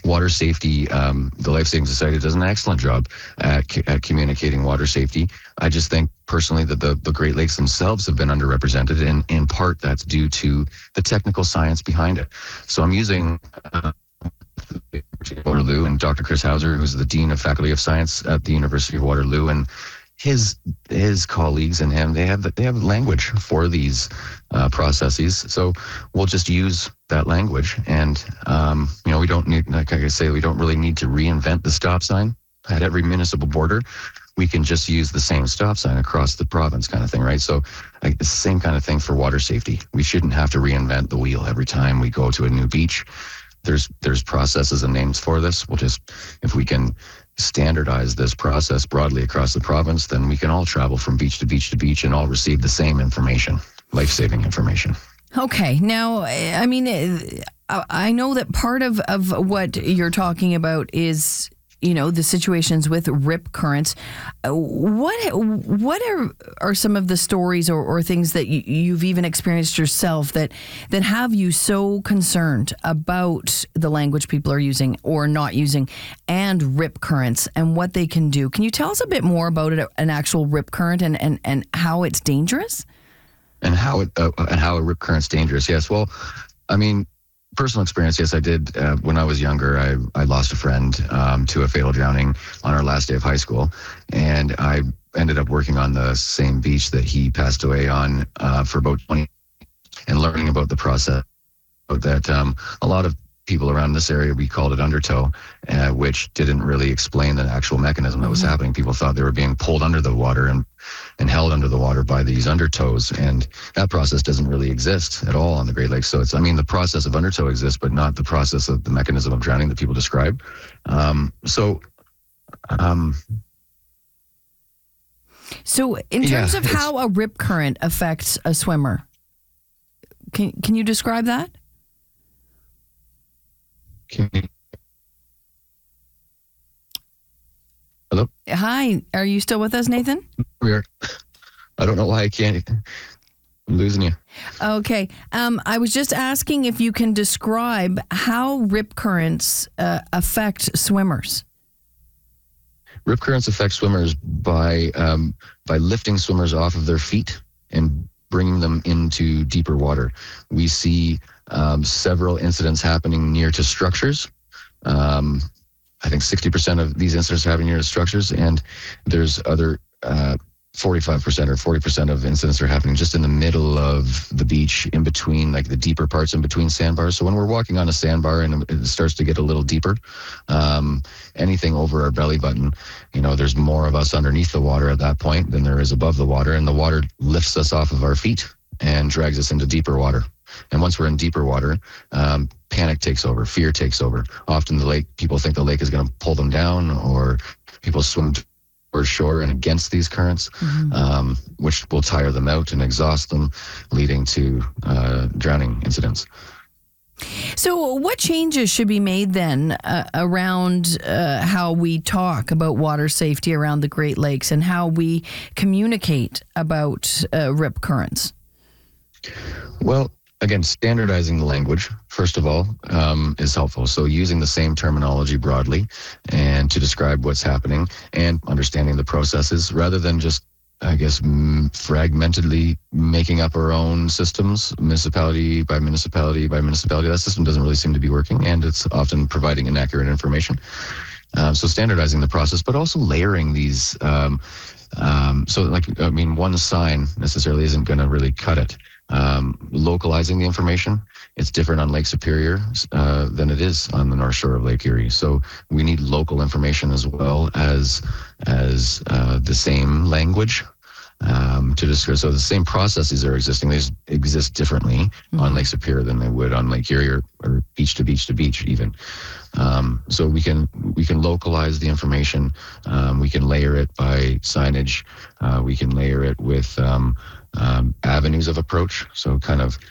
water safety, the Life Saving Society does an excellent job at communicating water safety. I just think personally that the Great Lakes themselves have been underrepresented, and in part that's due to the technical science behind it. So I'm using Waterloo and Dr. Chris Hauser, who's the Dean of Faculty of Science at the University of Waterloo, and his colleagues and him, they have language for these processes. So we'll just use that language, and we don't need, like I say, we don't really need to reinvent the stop sign at every municipal border. We can just use the same stop sign across the province, kind of thing, right? So like the same kind of thing for water safety. We shouldn't have to reinvent the wheel every time we go to a new beach. There's processes and names for this. We'll just, if we can standardize this process broadly across the province, then we can all travel from beach to beach to beach and all receive the same information, life-saving information. Okay. Now, I mean, I know that part of what you're talking about is, the situations with rip currents. What are some of the stories or things that you've even experienced yourself that have you so concerned about the language people are using or not using and rip currents and what they can do? Can you tell us a bit more about an actual rip current and how it's dangerous? And how a rip current's dangerous? Yes. Well, I mean, personal experience, yes, I did. When I was younger, I lost a friend to a fatal drowning on our last day of high school. And I ended up working on the same beach that he passed away on for about 20 and learning about the process. That a lot of people around this area, we called it undertow, which didn't really explain the actual mechanism that was happening. People thought they were being pulled under the water and held under the water by these undertows, and that process doesn't really exist at all on the Great Lakes. So the process of undertow exists, but not the process of the mechanism of drowning that people describe. So in terms of how a rip current affects a swimmer, can you describe that? Hello? Hi, are you still with us, Nathan? We are. I don't know why I can't. I'm losing you. Okay. I was just asking if you can describe how rip currents affect swimmers. Rip currents affect swimmers by lifting swimmers off of their feet and bringing them into deeper water. We see several incidents happening near to structures. I think 60% of these incidents are happening near to structures, and there's other 45% or 40% of incidents are happening just in the middle of the beach, in between, like the deeper parts in between sandbars. So when we're walking on a sandbar and it starts to get a little deeper, anything over our belly button, there's more of us underneath the water at that point than there is above the water, and the water lifts us off of our feet and drags us into deeper water. And once we're in deeper water, panic takes over, fear takes over. Often people think the lake is going to pull them down, or people swim towards shore and against these currents, which will tire them out and exhaust them, leading to drowning incidents. So what changes should be made then around how we talk about water safety around the Great Lakes and how we communicate about rip currents? Well, again, standardizing the language, first of all, is helpful. So using the same terminology broadly and to describe what's happening and understanding the processes rather than just, I guess, fragmentedly making up our own systems, municipality by municipality by municipality. That system doesn't really seem to be working, and it's often providing inaccurate information. So standardizing the process, but also layering these. One sign necessarily isn't going to really cut it. Localizing the information, it's different on Lake Superior than it is on the North Shore of Lake Erie. So we need local information as well as the same language to describe. So the same processes are existing. They just exist differently on Lake Superior than they would on Lake Erie or beach to beach to beach even. So we can localize the information. We can layer it by signage. We can layer it with avenues of approach. So kind of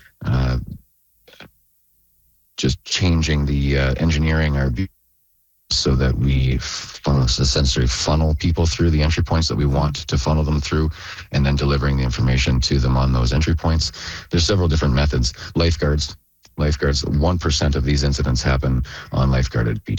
just changing the engineering so that we essentially funnel people through the entry points that we want to funnel them through, and then delivering the information to them on those entry points. There's several different methods. Lifeguards, 1% of these incidents happen on lifeguarded beaches.